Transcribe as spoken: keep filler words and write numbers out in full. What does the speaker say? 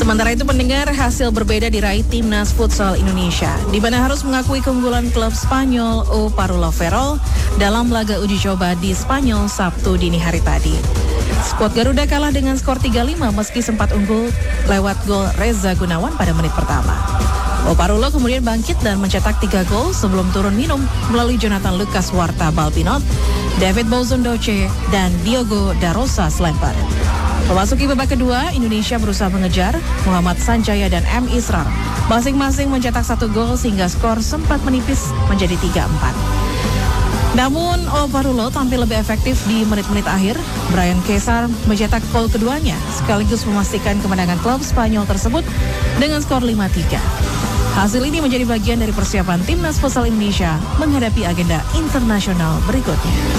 Sementara itu pendengar, hasil berbeda diraih Timnas Futsal Indonesia, di mana harus mengakui keunggulan klub Spanyol O Parulo Ferrol dalam laga uji coba di Spanyol Sabtu dini hari tadi. Skuad Garuda kalah dengan skor tiga lima meski sempat unggul lewat gol Reza Gunawan pada menit pertama. O Parulo kemudian bangkit dan mencetak tiga gol sebelum turun minum melalui Jonathan Lucas Warta Balbinot, David Bozondoce, dan Diogo Darosa Slemper. Memasuki babak kedua, Indonesia berusaha mengejar. Muhammad Sanjaya dan M. Israr masing-masing mencetak satu gol sehingga skor sempat menipis menjadi tiga empat. Namun O Parulo tampil lebih efektif di menit-menit akhir. Brian Kesar mencetak gol keduanya sekaligus memastikan kemenangan klub Spanyol tersebut dengan skor lima tiga. Hasil ini menjadi bagian dari persiapan Timnas Futsal Indonesia menghadapi agenda internasional berikutnya.